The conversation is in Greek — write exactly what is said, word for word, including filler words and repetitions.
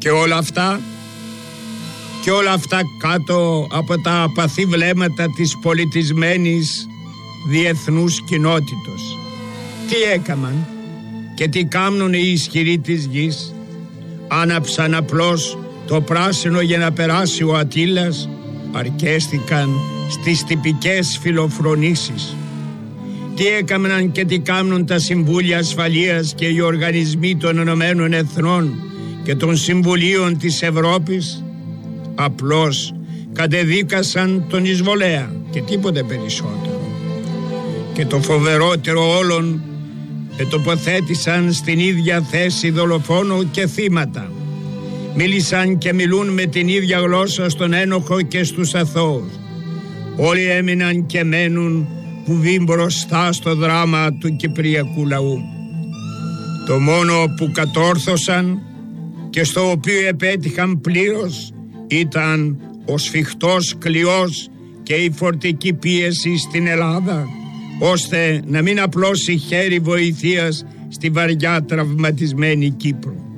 Και όλα αυτά και όλα αυτά κάτω από τα απαθή βλέμματα της πολιτισμένης διεθνούς κοινότητος. Τι έκαμαν και τι κάμνουν οι ισχυροί της γης? Άναψαν απλώς το πράσινο για να περάσει ο Ατήλας, αρκέστηκαν στις τυπικές φιλοφρονήσεις. Τι έκαμναν και τι κάμνουν τα Συμβούλια Ασφαλείας και οι οργανισμοί των Ηνωμένων Εθνών και των Συμβουλίων της Ευρώπης? Απλώς κατεδίκασαν τον εισβολέα και τίποτε περισσότερο. Και το φοβερότερο όλων, ετοποθέτησαν στην ίδια θέση δολοφόνο και θύματα. Μίλησαν και μιλούν με την ίδια γλώσσα στον ένοχο και στους αθώους. Όλοι έμειναν και μένουν βουβοί μπροστά στο δράμα του κυπριακού λαού. Το μόνο που κατόρθωσαν και στο οποίο επέτυχαν πλήρως ήταν ο σφιχτός κλειός και η φορτική πίεση στην Ελλάδα, ώστε να μην απλώσει χέρι βοηθείας στη βαριά τραυματισμένη Κύπρο.